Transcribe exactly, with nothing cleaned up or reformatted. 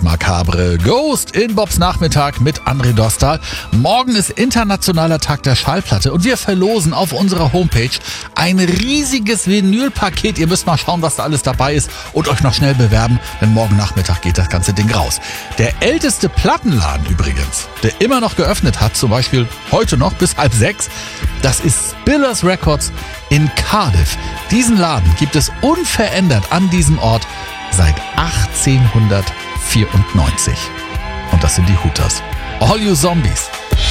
das makabre Ghost in Bobs Nachmittag mit André Dostal. Morgen ist Internationaler Tag der Schallplatte und wir verlosen auf unserer Homepage ein riesiges Vinylpaket. Ihr müsst mal schauen, was da alles dabei ist und euch noch schnell bewerben, denn morgen Nachmittag geht das ganze Ding raus. Der älteste Plattenladen übrigens, der immer noch geöffnet hat, zum Beispiel heute noch bis halb sechs, das ist Spillers Records in Cardiff. Diesen Laden gibt es unverändert an diesem Ort seit achtzehnhundertvierundneunzig. Und das sind die Hooters. All you Zombies.